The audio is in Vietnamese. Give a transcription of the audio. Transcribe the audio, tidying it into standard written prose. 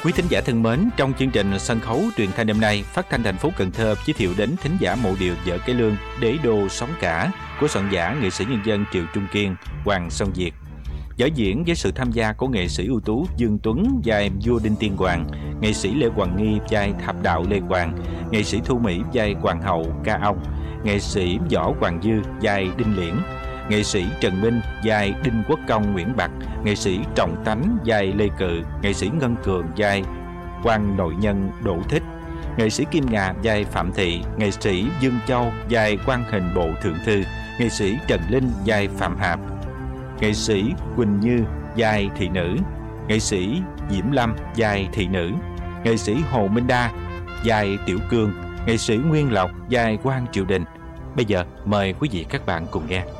Quý thính giả thân mến, trong chương trình sân khấu truyền thanh đêm nay, Phát thanh thành phố Cần Thơ giới thiệu đến thính giả mộ điệu Vợ Cái Lương Đế Đô Sóng Cả của soạn giả nghệ sĩ nhân dân Triệu Trung Kiên, Hoàng Song Việt. Vở diễn với sự tham gia của nghệ sĩ ưu tú Dương Tuấn vai vua Đinh Tiên Hoàng, nghệ sĩ Lê Hoàng Nghi vai Thập Đạo Lê Hoàng, nghệ sĩ Thu Mỹ vai Hoàng hậu Ca Ông, nghệ sĩ Võ Hoàng Dư vai Đinh Liễn, nghệ sĩ Trần Minh vai Đinh Quốc Công Nguyễn Bạch, nghệ sĩ Trọng Tánh vai Lê Cự, nghệ sĩ Ngân Cường vai quan nội nhân Đỗ Thích, nghệ sĩ Kim Ngà vai Phạm Thị, nghệ sĩ Dương Châu vai quan hình bộ thượng thư, nghệ sĩ Trần Linh vai Phạm Hạp, nghệ sĩ Quỳnh Như vai thị nữ, nghệ sĩ Diễm Lâm vai thị nữ, nghệ sĩ Hồ Minh Đa vai Tiểu Cương, nghệ sĩ Nguyên Lộc vai quan triều đình. Bây giờ mời quý vị các bạn cùng nghe.